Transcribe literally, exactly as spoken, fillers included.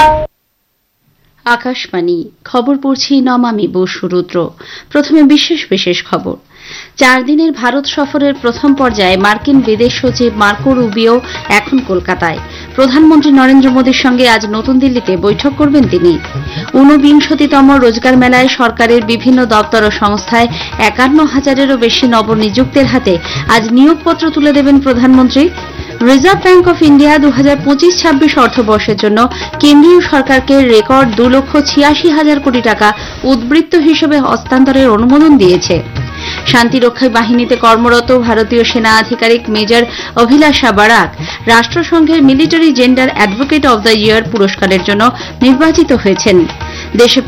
আকাশবাণী খবর পড়ছি নমামি বসু রুদ্র। প্রথমে বিশেষ বিশেষ খবর। চার দিনের ভারত সফরের প্রথম পর্যায়ে মার্কিন বিদেশ সচিব মার্কো রুবিও এখন কলকাতায়। প্রধানমন্ত্রী নরেন্দ্র মোদীর সঙ্গে আজ নতুন দিল্লিতে বৈঠক করবেন তিনি। ঊনবিংশতিতম রোজগার মেলায় সরকারের বিভিন্ন দপ্তর ও সংস্থায় একান্ন হাজারেরও বেশি নবনিযুক্তের হাতে আজ নিয়োগপত্র তুলে দেবেন প্রধানমন্ত্রী। রিজার্ভ ব্যাঙ্ক অফ ইন্ডিয়া দু হাজার পঁচিশ ছাব্বিশ অর্থবর্ষের জন্য কেন্দ্রীয় সরকারকে রেকর্ড দু লক্ষ ছিয়াশি হাজার কোটি টাকা উদ্বৃত্ত হিসেবে হস্তান্তরের অনুমোদন দিয়েছে। শান্তিরক্ষী বাহিনীতে কর্মরত ভারতীয় সেনা আধিকারিক major অভিলাষা Barack রাষ্ট্রসংঘের military gender advocate of the year পুরস্কারের জন্য নির্বাচিত হয়েছেন। দেশে